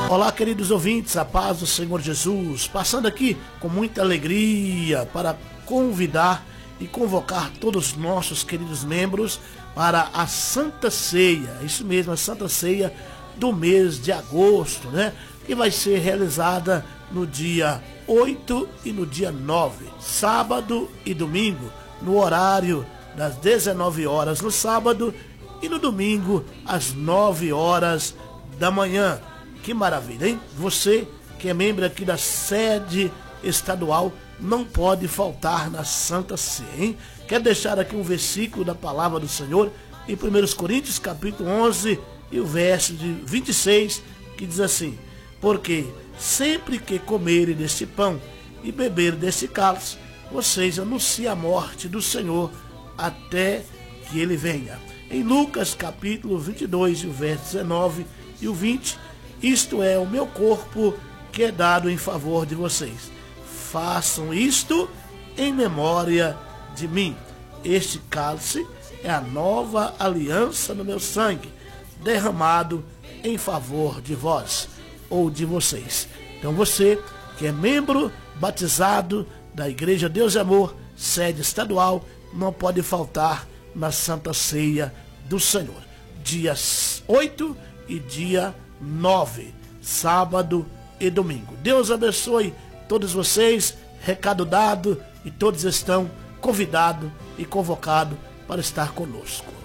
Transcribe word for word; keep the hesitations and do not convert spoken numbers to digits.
Olá, queridos ouvintes, a paz do Senhor Jesus, passando aqui com muita alegria para convidar e convocar todos os nossos queridos membros para a Santa Ceia, isso mesmo, a Santa Ceia do mês de agosto, né? Que vai ser realizada no dia oito e no dia nove, sábado e domingo, no horário das dezenove horas no sábado e no domingo às nove horas da manhã. Que maravilha, hein? Você que é membro aqui da sede estadual não pode faltar na Santa Ceia, hein? Quero deixar aqui um versículo da palavra do Senhor em primeira Coríntios capítulo onze e o verso de vinte e seis, que diz assim: porque sempre que comerem deste pão e beberem deste cálice, vocês anunciam a morte do Senhor até que ele venha. Em Lucas capítulo vinte e dois, e o verso dezenove e o vinte, isto é o meu corpo que é dado em favor de vocês. Façam isto em memória de mim. Este cálice é a nova aliança no meu sangue, derramado em favor de vós ou de vocês. Então você que é membro batizado da Igreja Deus e Amor, sede estadual, não pode faltar na Santa Ceia do Senhor. Dias oito e dia nove, sábado e domingo. Deus abençoe todos vocês, recado dado, e todos estão convidados e convocados para estar conosco.